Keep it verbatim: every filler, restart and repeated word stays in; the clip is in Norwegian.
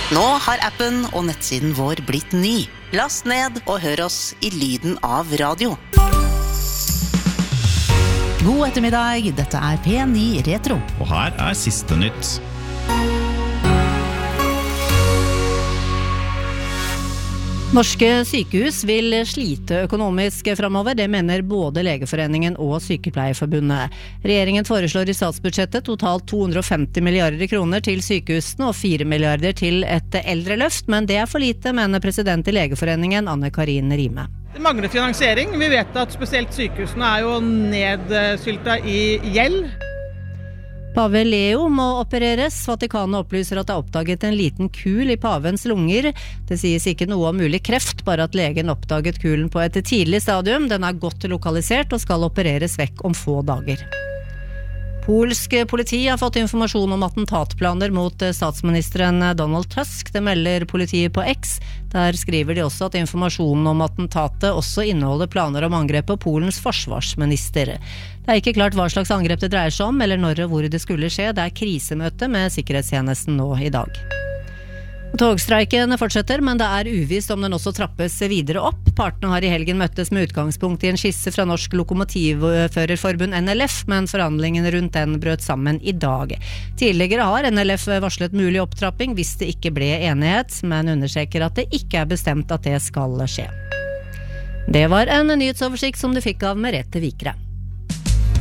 Nå har appen og nettsiden vår blitt ny. Last ned og hør oss i lyden av radio. God ettermiddag, dette er P ni Retro. Og her er siste nytt. Norske sykehus vil slite økonomisk fremover, det mener både Legeforeningen og Sykepleierforbundet. Regjeringen foreslår i statsbudsjettet totalt to hundre og femti milliarder kroner til sykehusene og fire milliarder til et eldreløft, men det er for lite, mener president i Legeforeningen Anne Karin Rime. Det mangler finansiering. Vi vet at spesielt sykehusene er jo nedsylta i gjeld. Pave Leo må opereres. Vatikanet opplyser at det er oppdaget en liten kul i pavens lunger. Det sies ikke noe om mulig kreft, bare at legen oppdaget kulen på et tidlig stadium. Den er godt lokalisert og skal opereres vekk om få dager. Polsk politi har fått informasjon om attentatplaner mot statsministeren Donald Tusk. Det melder politiet på X. Der skriver de også at informasjonen om attentatet også inneholder planer om angrep på Polens forsvarsminister. Det er ikke klart hva slags angrep det dreier seg om, eller når og hvor det skulle skje. Det er krisemøte med sikkerhetstjenesten nå i dag. Togstreiken fortsetter, men det er uvisst om den også trappes videre opp. Partene har i helgen møttes med utgangspunkt i en skisse fra Norsk Lokomotivførerforbund N L F, men forhandlingene rundt den brøt sammen i dag. Tidligere har N L F varslet mulig opptrapping hvis det ikke ble enighet, men understreker at det ikke er bestemt at det skal skje. Det var en nyhetsoversikt som du fikk av Merete Vikre.